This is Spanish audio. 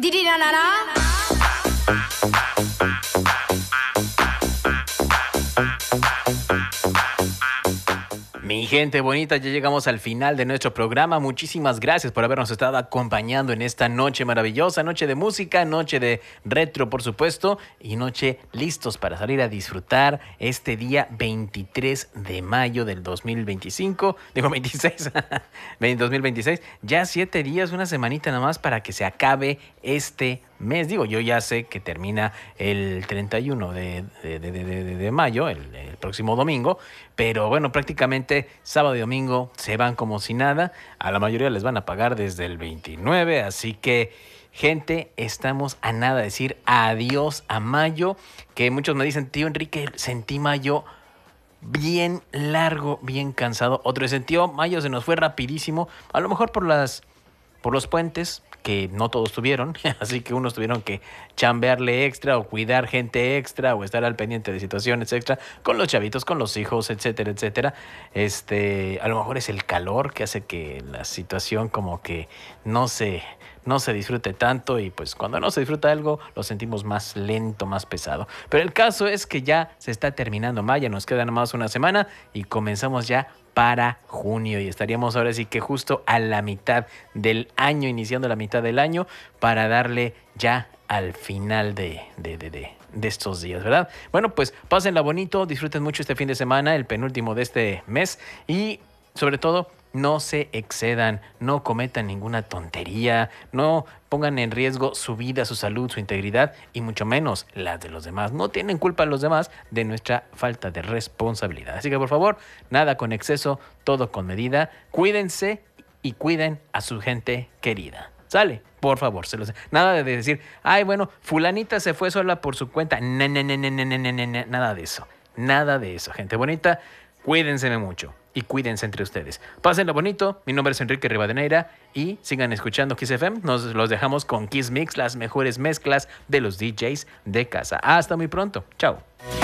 Didi na na na. Mi gente bonita, ya llegamos al final de nuestro programa. Muchísimas gracias por habernos estado acompañando en esta noche maravillosa, noche de música, noche de retro, por supuesto, y noche listos para salir a disfrutar este día 23 de mayo del 2025, digo 26, 2026, ya 7 días, una semanita nada más para que se acabe este mes. Digo, yo ya sé que termina el 31 de mayo, el próximo domingo, pero bueno, prácticamente sábado y domingo se van como si nada. A la mayoría les van a pagar desde el 29, así que gente, estamos a nada de decir adiós a mayo, que muchos me dicen, tío Enrique, sentí mayo bien largo, bien cansado. Otro sentido, mayo se nos fue rapidísimo, a lo mejor por los puentes, que no todos tuvieron, así que unos tuvieron que chambearle extra o cuidar gente extra o estar al pendiente de situaciones extra con los chavitos, con los hijos, etcétera, etcétera. A lo mejor es el calor que hace que la situación como que no se disfrute tanto, y pues cuando no se disfruta algo lo sentimos más lento, más pesado. Pero el caso es que ya se está terminando mayo, nos queda nada más una semana y comenzamos ya para junio, y estaríamos ahora sí que justo a la mitad del año, iniciando la mitad del año, para darle ya al final de estos días, ¿verdad? Bueno, pues pásenla bonito, disfruten mucho este fin de semana, el penúltimo de este mes, y sobre todo, no se excedan, no cometan ninguna tontería, no pongan en riesgo su vida, su salud, su integridad y mucho menos las de los demás. No tienen culpa los demás de nuestra falta de responsabilidad. Así que por favor, nada con exceso, todo con medida. Cuídense y cuiden a su gente querida. ¿Sale? Por favor, nada de decir, ay, bueno, fulanita se fue sola por su cuenta. Nada de eso. Nada de eso, gente bonita. Cuídense mucho y cuídense entre ustedes. Pásenlo bonito. Mi nombre es Enrique Rivadeneira y sigan escuchando Kiss FM. Nos los dejamos con Kiss Mix, las mejores mezclas de los DJs de casa. Hasta muy pronto. Chao.